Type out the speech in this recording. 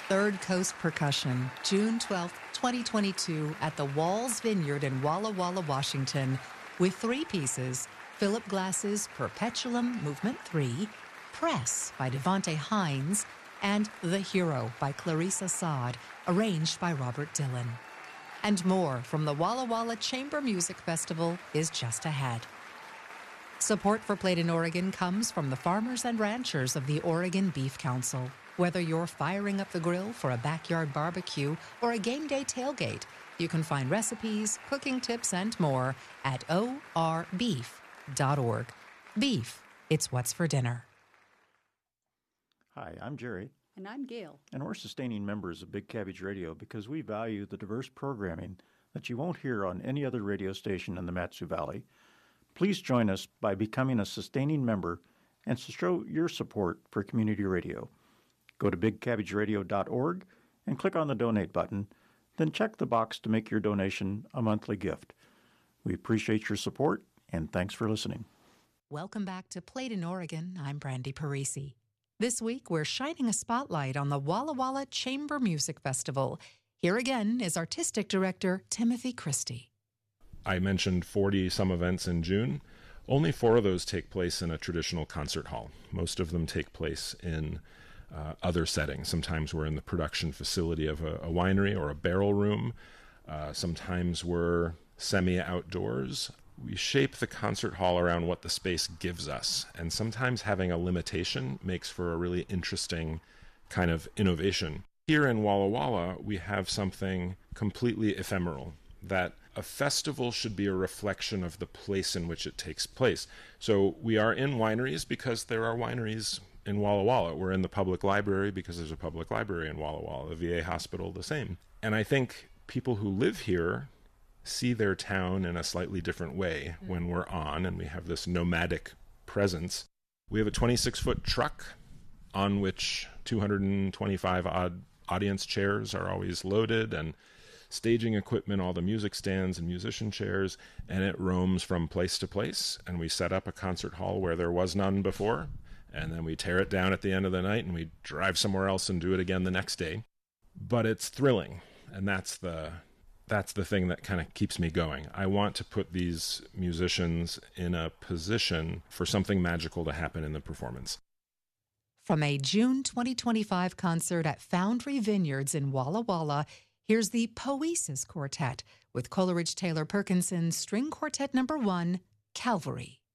Third Coast Percussion, June 12, 2022, at the Walls Vineyard in Walla Walla, Washington, with 3 pieces: Philip Glass's Perpetuum Movement 3, Press by Devonte Hines, and The Hero by Clarissa Saad, arranged by Robert Dillon. And more from the Walla Walla Chamber Music Festival is just ahead. Support for Played in Oregon comes from the farmers and ranchers of the Oregon Beef Council. Whether you're firing up the grill for a backyard barbecue or a game day tailgate, you can find recipes, cooking tips, and more at orbeef.org. Beef, it's what's for dinner. Hi, I'm Jerry. And I'm Gail. And we're sustaining members of Big Cabbage Radio because we value the diverse programming that you won't hear on any other radio station in the Mat-Su Valley. Please join us by becoming a sustaining member and to show your support for community radio. Go to bigcabbageradio.org and click on the donate button, then check the box to make your donation a monthly gift. We appreciate your support, and thanks for listening. Welcome back to Played in Oregon. I'm Brandy Parisi. This week, we're shining a spotlight on the Walla Walla Chamber Music Festival. Here again is Artistic Director Timothy Christie. I mentioned 40-some events in June. Only 4 of those take place in a traditional concert hall. Most of them take place in other settings. Sometimes we're in the production facility of a winery or a barrel room. Sometimes we're semi-outdoors. We shape the concert hall around what the space gives us, and sometimes having a limitation makes for a really interesting kind of innovation. Here in Walla Walla, we have something completely ephemeral, that a festival should be a reflection of the place in which it takes place. So we are in wineries because there are wineries in Walla Walla. We're in the public library because there's a public library in Walla Walla. The VA hospital, the same. And I think people who live here see their town in a slightly different way when we're on, and we have this nomadic presence. We have a 26-foot truck on which 225 odd audience chairs are always loaded, and staging equipment, all the music stands and musician chairs, and it roams from place to place. And we set up a concert hall where there was none before, and then we tear it down at the end of the night and we drive somewhere else and do it again the next day. But it's thrilling, and that's the thing that kind of keeps me going. I want to put these musicians in a position for something magical to happen in the performance. From a June 2025 concert at Foundry Vineyards in Walla Walla, here's the Poesis Quartet with Coleridge Taylor Perkinson's String Quartet No. 1, Calvary.